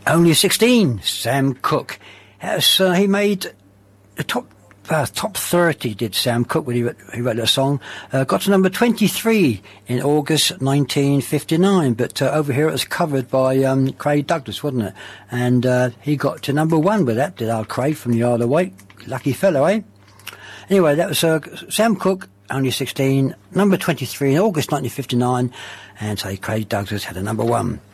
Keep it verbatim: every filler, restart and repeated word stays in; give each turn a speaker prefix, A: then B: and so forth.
A: Only sixteen, Sam Cooke. Yes, uh, he made the top uh, top thirty, did Sam Cooke, when he wrote, he wrote that song. Uh, got to number twenty-three in August nineteen fifty-nine, but uh, over here it was covered by um, Craig Douglas, wasn't it? And uh, he got to number one with that, did our Craig from the Isle of Wight. Lucky fellow, eh? Anyway, that was uh, Sam Cooke, Only sixteen, number twenty-three in August nineteen fifty-nine, and say Craig Douglas had a number one.